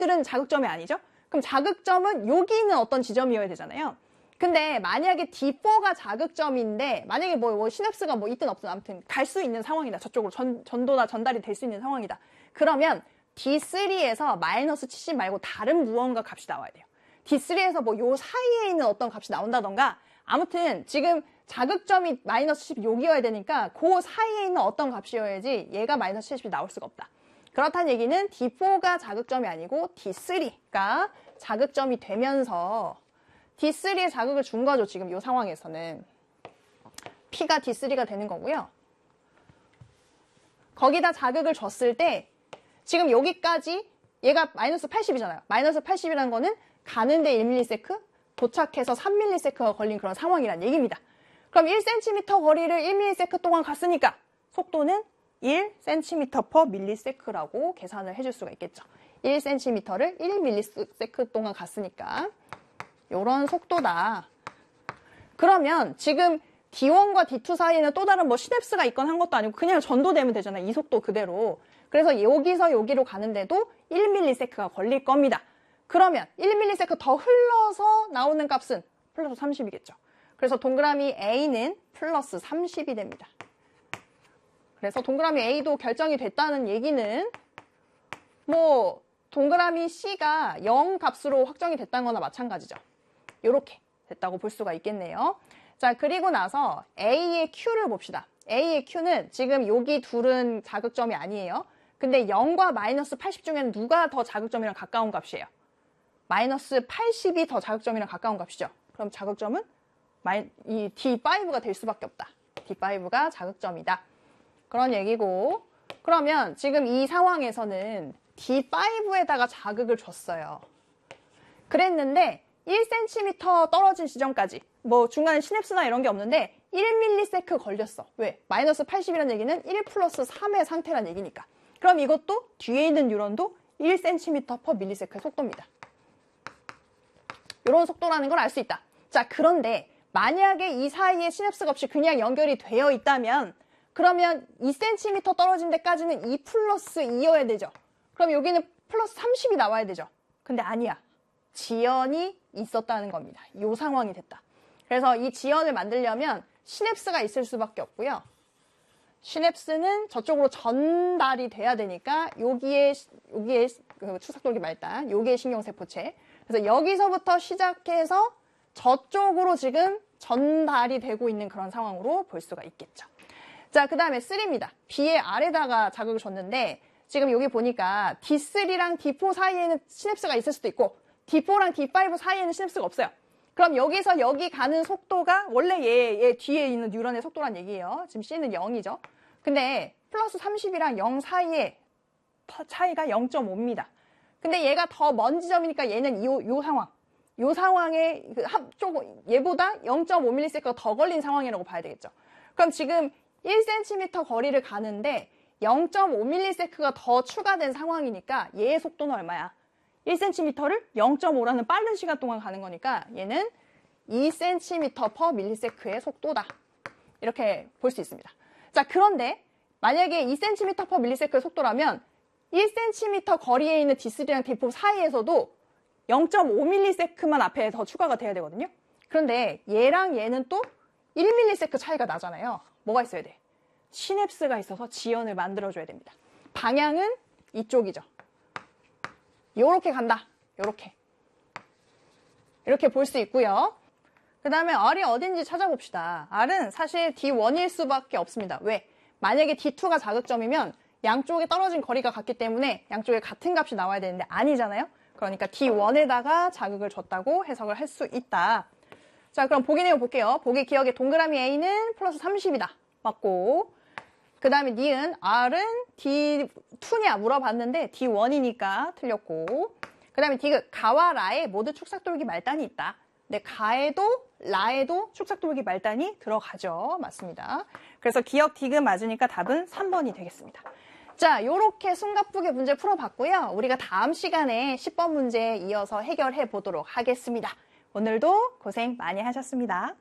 D들은 자극점이 아니죠? 그럼 자극점은 여기 있는 어떤 지점이어야 되잖아요. 근데 만약에 D4가 자극점인데 만약에 뭐 시냅스가 뭐 있든 없든 아무튼 갈 수 있는 상황이다. 저쪽으로 전도나 전달이 될 수 있는 상황이다. 그러면 D3에서 마이너스 70 말고 다른 무언가 값이 나와야 돼요. D3에서 뭐 요 사이에 있는 어떤 값이 나온다던가 아무튼 지금 자극점이 마이너스 70 여기여야 되니까 그 사이에 있는 어떤 값이어야지 얘가 마이너스 70이 나올 수가 없다. 그렇다는 얘기는 D4가 자극점이 아니고 D3가 자극점이 되면서 D3에 자극을 준 거죠. 지금 이 상황에서는. P가 D3가 되는 거고요. 거기다 자극을 줬을 때 지금 여기까지 얘가 마이너스 80이잖아요. 마이너스 80이라는 거는 가는데 1ms, 도착해서 3ms가 걸린 그런 상황이란 얘기입니다. 그럼 1cm 거리를 1ms 동안 갔으니까 속도는 1cm/ms라고 계산을 해줄 수가 있겠죠. 1cm를 1ms 동안 갔으니까 이런 속도다. 그러면 지금 D1과 D2 사이에는 또 다른 뭐 시냅스가 있건 한 것도 아니고 그냥 전도되면 되잖아요. 이 속도 그대로. 그래서 여기서 여기로 가는데도 1ms가 걸릴 겁니다. 그러면 1ms 더 흘러서 나오는 값은 플러스 30이겠죠. 그래서 동그라미 A는 플러스 30이 됩니다. 그래서 동그라미 A도 결정이 됐다는 얘기는 뭐 동그라미 C가 0 값으로 확정이 됐다는 거나 마찬가지죠. 이렇게 됐다고 볼 수가 있겠네요. 자, 그리고 나서 A의 Q를 봅시다. A의 Q는 지금 여기 둘은 자극점이 아니에요. 근데 0과 마이너스 80 중에는 누가 더 자극점이랑 가까운 값이에요? 마이너스 80이 더 자극점이랑 가까운 값이죠. 그럼 자극점은 이 D5가 될 수밖에 없다. D5가 자극점이다. 그런 얘기고 그러면 지금 이 상황에서는 D5에다가 자극을 줬어요. 그랬는데 1cm 떨어진 지점까지 뭐 중간에 시냅스나 이런 게 없는데 1ms 걸렸어. 왜? 마이너스 80이라는 얘기는 1 플러스 3의 상태란 얘기니까. 그럼 이것도 뒤에 있는 뉴런도 1cm/ms의 속도입니다. 이런 속도라는 걸 알 수 있다. 자, 그런데 만약에 이 사이에 시냅스가 없이 그냥 연결이 되어 있다면 그러면 2cm 떨어진 데까지는 2 플러스 2여야 되죠. 그럼 여기는 플러스 30이 나와야 되죠. 근데 아니야. 지연이 있었다는 겁니다. 이 상황이 됐다. 그래서 이 지연을 만들려면 시냅스가 있을 수밖에 없고요. 시냅스는 저쪽으로 전달이 돼야 되니까 여기에 그 추삭돌기 말단, 여기에 신경세포체. 그래서 여기서부터 시작해서 저쪽으로 지금 전달이 되고 있는 그런 상황으로 볼 수가 있겠죠. 자, 그 다음에 3입니다. B의 아래다가 자극을 줬는데 지금 여기 보니까 D3랑 D4 사이에는 시냅스가 있을 수도 있고 D4랑 D5 사이에는 시냅스가 없어요. 그럼 여기서 여기 가는 속도가 원래 얘 뒤에 있는 뉴런의 속도란 얘기예요. 지금 C는 0이죠. 근데 플러스 30이랑 0 사이에 차이가 0.5입니다. 근데 얘가 더 먼 지점이니까 얘는 요 상황에 얘보다 0.5ms가 더 걸린 상황이라고 봐야 되겠죠. 그럼 지금 1cm 거리를 가는데 0.5ms가 더 추가된 상황이니까 얘의 속도는 얼마야? 1cm를 0.5라는 빠른 시간 동안 가는 거니까 얘는 2cm/ms의 속도다. 이렇게 볼 수 있습니다. 자, 그런데 만약에 2cm/ms의 속도라면 1cm 거리에 있는 D3랑 D4 사이에서도 0.5ms만 앞에 더 추가가 돼야 되거든요. 그런데 얘랑 얘는 또 1ms 차이가 나잖아요. 뭐가 있어야 돼? 시냅스가 있어서 지연을 만들어줘야 됩니다. 방향은 이쪽이죠. 요렇게 간다. 이렇게 볼 수 있고요. 그 다음에 R이 어딘지 찾아봅시다. R은 사실 D1일 수밖에 없습니다. 왜? 만약에 D2가 자극점이면 양쪽에 떨어진 거리가 같기 때문에 양쪽에 같은 값이 나와야 되는데 아니잖아요. 그러니까 D1에다가 자극을 줬다고 해석을 할 수 있다. 자, 그럼 보기 내용 볼게요. 보기 기억에 동그라미 A는 플러스 30이다. 맞고. 그 다음에 니은 R은 D2냐 물어봤는데 D1이니까 틀렸고. 그 다음에 디귿 가와 라에 모두 축삭돌기 말단이 있다. 근데 가에도 라에도 축삭돌기 말단이 들어가죠. 맞습니다. 그래서 기억 디귿 맞으니까 답은 3번이 되겠습니다. 자, 요렇게 숨가쁘게 문제 풀어봤고요. 우리가 다음 시간에 10번 문제 이어서 해결해 보도록 하겠습니다. 오늘도 고생 많이 하셨습니다.